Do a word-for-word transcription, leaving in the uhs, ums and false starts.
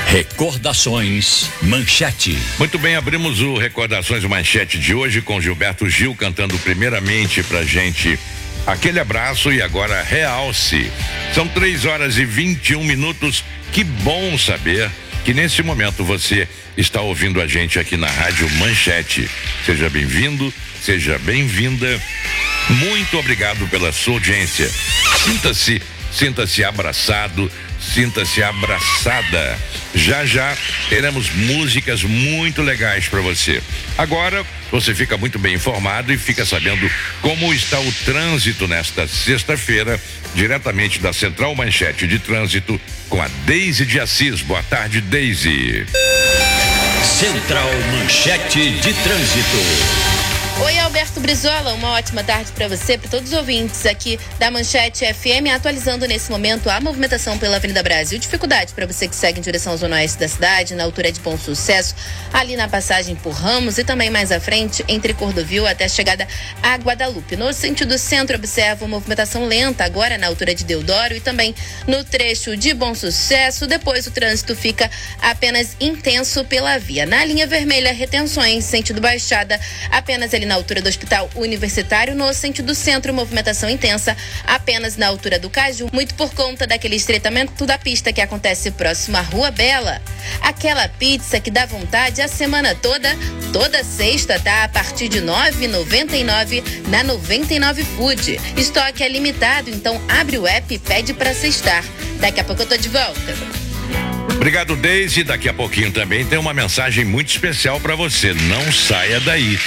Recordações Manchete. Muito bem, abrimos o Recordações Manchete de hoje com Gilberto Gil cantando primeiramente pra gente Aquele Abraço e agora Realce. São três horas e vinte e um minutos. Que bom saber que nesse momento você está ouvindo a gente aqui na Rádio Manchete. Seja bem-vindo, seja bem-vinda. Muito obrigado pela sua audiência. Sinta-se, sinta-se abraçado, sinta-se abraçada. Já já teremos músicas muito legais para você. Agora você fica muito bem informado e fica sabendo como está o trânsito nesta sexta-feira, diretamente da Central Manchete de Trânsito, com a Deise de Assis. Boa tarde, Deise. Central Manchete de Trânsito. Oi, Alberto Brizola, uma ótima tarde para você, para todos os ouvintes aqui da Manchete F M, atualizando nesse momento a movimentação pela Avenida Brasil. Dificuldade para você que segue em direção à zona oeste da cidade, na altura de Bom Sucesso, ali na passagem por Ramos e também mais à frente, entre Cordovil até a chegada a Guadalupe. No sentido centro, observa uma movimentação lenta agora na altura de Deodoro e também no trecho de Bom Sucesso. Depois o trânsito fica apenas intenso pela via. Na linha vermelha, retenções, sentido Baixada, apenas ali na altura do Hospital Universitário. No sentido centro, movimentação intensa apenas na altura do Caju, muito por conta daquele estreitamento da pista que acontece próximo à Rua Bela. Aquela pizza que dá vontade a semana toda, toda sexta, tá? A partir de nove reais e noventa e nove centavos na noventa e nove Food. Estoque é limitado, então abre o app e pede pra sextar. Daqui a pouco eu tô de volta. Obrigado, Deise. Daqui a pouquinho também tem uma mensagem muito especial para você. Não saia daí.